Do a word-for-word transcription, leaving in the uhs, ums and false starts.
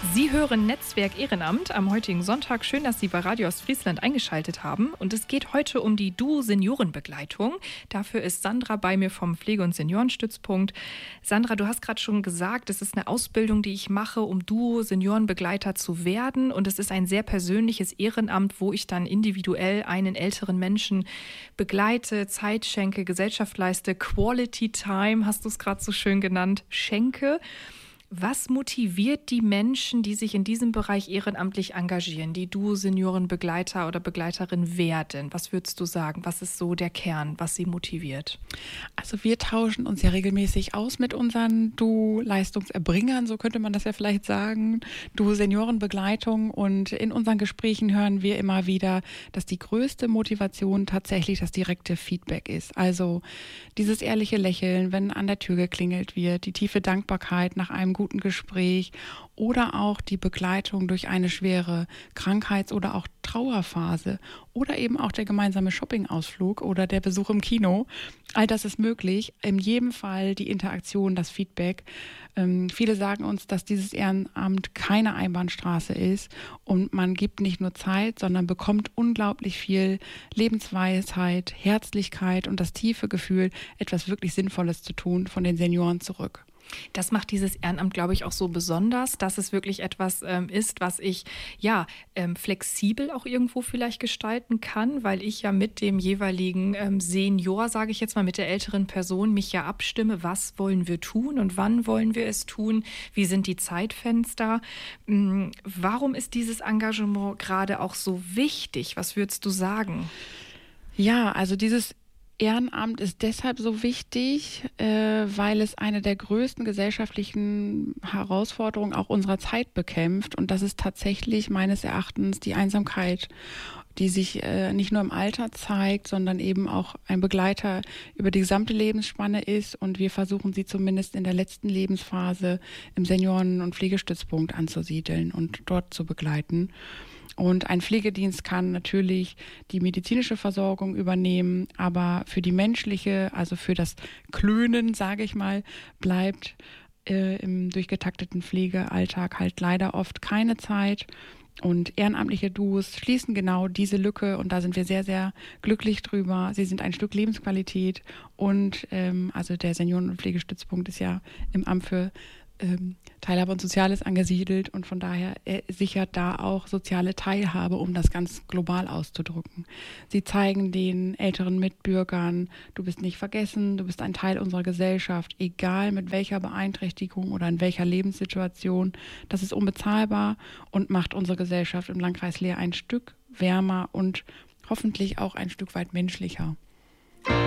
Sie hören Netzwerk Ehrenamt am heutigen Sonntag. Schön, dass Sie bei Radio Ostfriesland eingeschaltet haben. Und es geht heute um die D U Seniorenbegleitung. Dafür ist Sandra bei mir vom Pflege- und Seniorenstützpunkt. Sandra, du hast gerade schon gesagt, es ist eine Ausbildung, die ich mache, um D U Seniorenbegleiter zu werden. Und es ist ein sehr persönliches Ehrenamt, wo ich dann individuell einen älteren Menschen begleite, Zeit schenke, Gesellschaft leiste, Quality Time, hast du es gerade so schön genannt, schenke. Was motiviert die Menschen, die sich in diesem Bereich ehrenamtlich engagieren, die D U Seniorenbegleiter oder Begleiterin werden? Was würdest du sagen? Was ist so der Kern, was sie motiviert? Also wir tauschen uns ja regelmäßig aus mit unseren D U-Leistungserbringern, so könnte man das ja vielleicht sagen, D U Seniorenbegleitung. Und in unseren Gesprächen hören wir immer wieder, dass die größte Motivation tatsächlich das direkte Feedback ist. Also dieses ehrliche Lächeln, wenn an der Tür geklingelt wird, die tiefe Dankbarkeit nach einem guten Gespräch oder auch die Begleitung durch eine schwere Krankheits- oder auch Trauerphase oder eben auch der gemeinsame Shoppingausflug oder der Besuch im Kino. All das ist möglich. In jedem Fall die Interaktion, das Feedback. Ähm, viele sagen uns, dass dieses Ehrenamt keine Einbahnstraße ist und man gibt nicht nur Zeit, sondern bekommt unglaublich viel Lebensweisheit, Herzlichkeit und das tiefe Gefühl, etwas wirklich Sinnvolles zu tun von den Senioren zurück. Das macht dieses Ehrenamt, glaube ich, auch so besonders, dass es wirklich etwas ähm, ist, was ich ja ähm, flexibel auch irgendwo vielleicht gestalten kann, weil ich ja mit dem jeweiligen ähm, Senior, sage ich jetzt mal, mit der älteren Person mich ja abstimme, was wollen wir tun und wann wollen wir es tun, wie sind die Zeitfenster. Ähm, warum ist dieses Engagement gerade auch so wichtig? Was würdest du sagen? Ja, also dieses Ehrenamt ist deshalb so wichtig, äh, weil es eine der größten gesellschaftlichen Herausforderungen auch unserer Zeit bekämpft. Und das ist tatsächlich meines Erachtens die Einsamkeit, die sich äh, nicht nur im Alter zeigt, sondern eben auch ein Begleiter über die gesamte Lebensspanne ist. Und wir versuchen sie zumindest in der letzten Lebensphase im Senioren- und Pflegestützpunkt anzusiedeln und dort zu begleiten. Und ein Pflegedienst kann natürlich die medizinische Versorgung übernehmen, aber für die menschliche, also für das Klönen, sage ich mal, bleibt äh, im durchgetakteten Pflegealltag halt leider oft keine Zeit. Und ehrenamtliche D Us schließen genau diese Lücke und da sind wir sehr, sehr glücklich drüber. Sie sind ein Stück Lebensqualität und ähm, also der Senioren- und Pflegestützpunkt ist ja im Amt für ähm, Teilhabe und Soziales angesiedelt und von daher äh, sichert da auch soziale Teilhabe, um das ganz global auszudrücken. Sie zeigen den älteren Mitbürgern, du bist nicht vergessen, du bist ein Teil unserer Gesellschaft, egal mit welcher Beeinträchtigung oder in welcher Lebenssituation. Das ist unbezahlbar und macht unsere Gesellschaft im Landkreis Leer ein Stück wärmer und hoffentlich auch ein Stück weit menschlicher.